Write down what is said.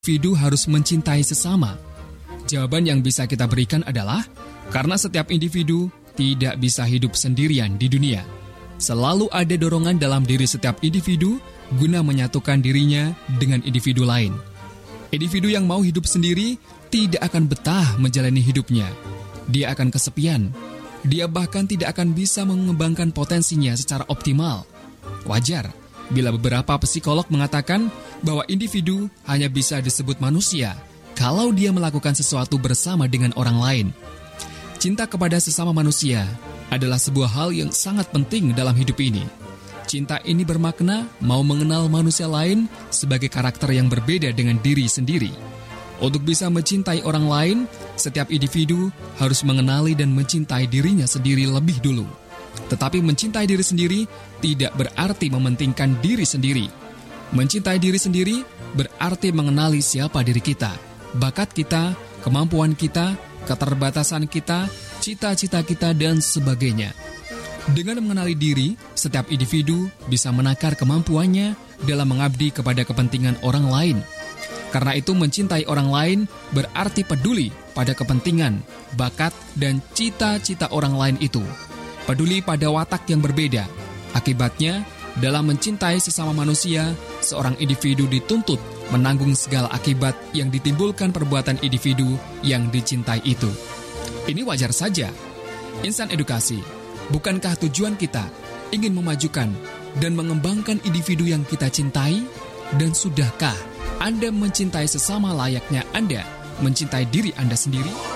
individu harus mencintai sesama? Jawaban yang bisa kita berikan adalah karena setiap individu tidak bisa hidup sendirian di dunia. Selalu ada dorongan dalam diri setiap individu guna menyatukan dirinya dengan individu lain. Individu yang mau hidup sendiri tidak akan betah menjalani hidupnya. Dia akan kesepian. Dia bahkan tidak akan bisa mengembangkan potensinya secara optimal. Wajar bila beberapa psikolog mengatakan bahwa individu hanya bisa disebut manusia kalau dia melakukan sesuatu bersama dengan orang lain. Cinta kepada sesama manusia adalah sebuah hal yang sangat penting dalam hidup ini. Cinta ini bermakna mau mengenal manusia lain sebagai karakter yang berbeda dengan diri sendiri. Untuk bisa mencintai orang lain, setiap individu harus mengenali dan mencintai dirinya sendiri lebih dulu. Tetapi mencintai diri sendiri tidak berarti mementingkan diri sendiri. Mencintai diri sendiri berarti mengenali siapa diri kita, bakat kita, kemampuan kita, keterbatasan kita, cita-cita kita, dan sebagainya. Dengan mengenali diri, setiap individu bisa menakar kemampuannya dalam mengabdi kepada kepentingan orang lain. Karena itu mencintai orang lain berarti peduli pada kepentingan, bakat, dan cita-cita orang lain itu. Peduli pada watak yang berbeda. Akibatnya, dalam mencintai sesama manusia, seorang individu dituntut menanggung segala akibat yang ditimbulkan perbuatan individu yang dicintai itu. Ini wajar saja. Insan edukasi, bukankah tujuan kita ingin memajukan dan mengembangkan individu yang kita cintai? Dan sudahkah Anda mencintai sesama layaknya Anda mencintai diri Anda sendiri?